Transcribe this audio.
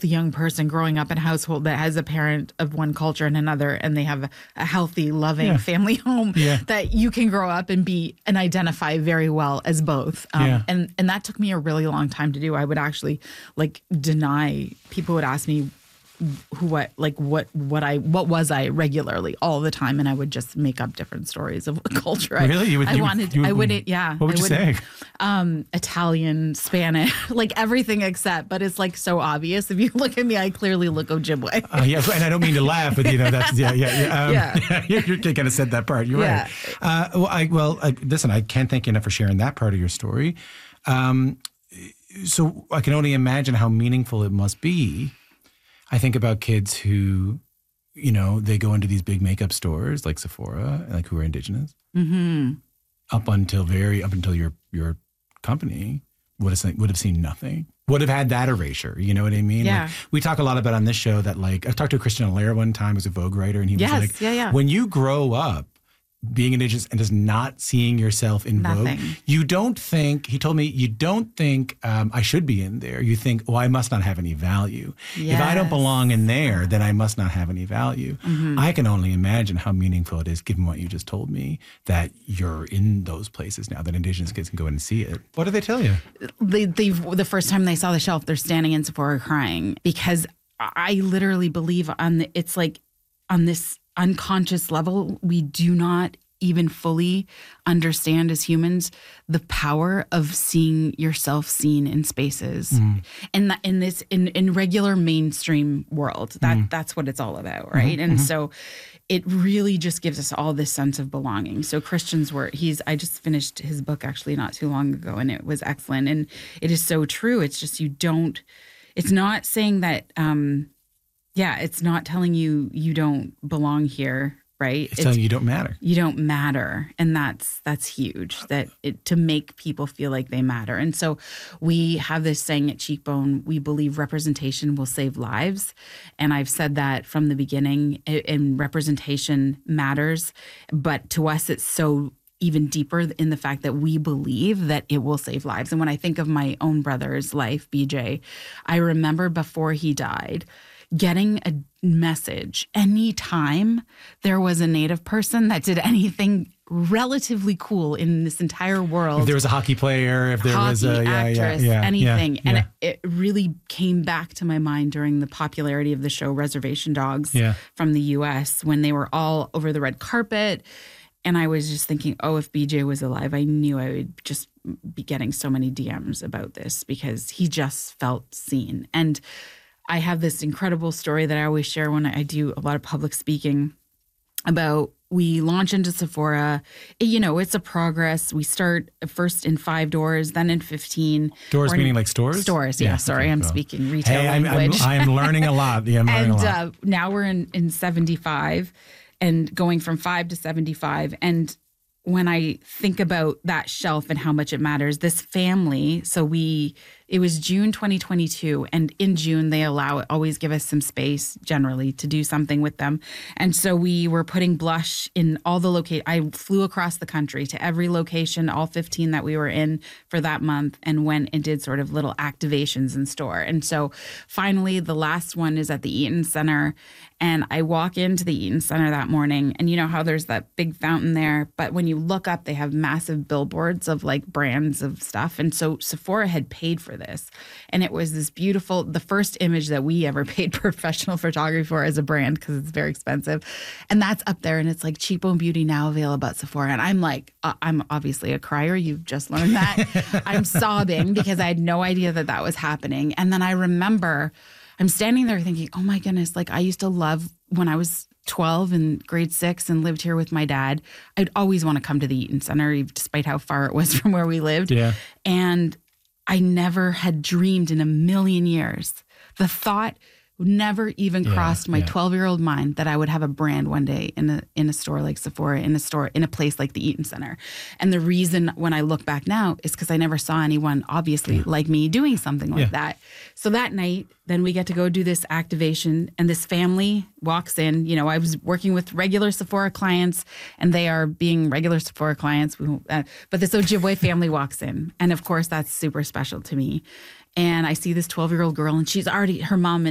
healthy young person growing up in a household that has a parent of one culture and another, and they have a healthy, loving family home, that you can grow up and be and identify very well as both. And that took me a really long time to do. I would actually deny. People would ask me what was I regularly all the time, and I would just make up different stories of culture. Really? What would you say? Italian, Spanish, everything except, but it's so obvious. If you look at me, I clearly look Ojibwe. And I don't mean to laugh, but that's you kind of said that part. You're right. Listen, I can't thank you enough for sharing that part of your story. So I can only imagine how meaningful it must be. I think about kids who, they go into these big makeup stores like Sephora, who are Indigenous, up until your company would have seen nothing, would have had that erasure. You know what I mean? Yeah. We talk a lot about on this show that I talked to Christian Allaire one time, who's a Vogue writer, and he was when you grow up being Indigenous and just not seeing yourself in Vogue, you don't think, he told me, I should be in there. You think, I must not have any value. Yes. If I don't belong in there, then I must not have any value. I can only imagine how meaningful it is, given what you just told me, that you're in those places now, that Indigenous kids can go in and see it. What do they tell you? The first time they saw the shelf, they're standing in Sephora crying, because I literally believe on this unconscious level, we do not even fully understand as humans the power of seeing yourself seen in spaces. And in regular mainstream world, that's what it's all about, right? And so it really just gives us all this sense of belonging. So Christian's work, I just finished his book actually not too long ago, and it was excellent. And it is so true. It's just it's not saying that it's not telling you don't belong here, right? It's telling you don't matter. You don't matter. And that's huge, to make people feel like they matter. And so we have this saying at Cheekbone, we believe representation will save lives. And I've said that from the beginning, and representation matters. But to us, it's so even deeper in the fact that we believe that it will save lives. And when I think of my own brother's life, BJ, I remember before he died, getting a message anytime there was a Native person that did anything relatively cool in this entire world. If there was a hockey player, if there was a actress, anything. And it really came back to my mind during the popularity of the show Reservation Dogs from the US, when they were all over the red carpet. And I was just thinking, if BJ was alive, I knew I would just be getting so many DMs about this, because he just felt seen. And I have this incredible story that I always share when I do a lot of public speaking about, we launch into Sephora. It's a progress. We start first in 5 doors, then in 15. Doors meaning like stores? Stores, yeah. Sorry, I'm speaking retail language. I'm learning a lot. Yeah, I'm learning a lot. Now we're in 75 and going from 5 to 75. And when I think about that shelf and how much it matters, this family, it was June 2022, and in June they always give us some space generally to do something with them. And so we were putting blush in all the locations. I flew across the country to every location, all 15 that we were in for that month, and went and did sort of little activations in store. And so finally the last one is at the Eaton Center, and I walk into the Eaton Center that morning, and you know how there's that big fountain there, but when you look up, they have massive billboards of brands of stuff. And so Sephora had paid for this. And it was this beautiful, the first image that we ever paid professional photography for as a brand, because it's very expensive. And that's up there, and it's Cheekbone Beauty now available at Sephora. And I'm I'm obviously a crier. You've just learned that. I'm sobbing because I had no idea that was happening. And then I remember I'm standing there thinking, oh my goodness, I used to love when I was 12 in grade 6 and lived here with my dad. I'd always want to come to the Eaton Center, despite how far it was from where we lived. Yeah. And I never had dreamed in a million years. The thought never even crossed my 12-year-old mind that I would have a brand one day in a store like Sephora, in a place like the Eaton Center. And the reason when I look back now is because I never saw anyone, obviously, like me doing something like that. So that night, then we get to go do this activation, and this family walks in. I was working with regular Sephora clients, and they are being regular Sephora clients. But this Ojibwe family walks in. And of course, that's super special to me. And I see this 12-year-old girl, and she's already, her mom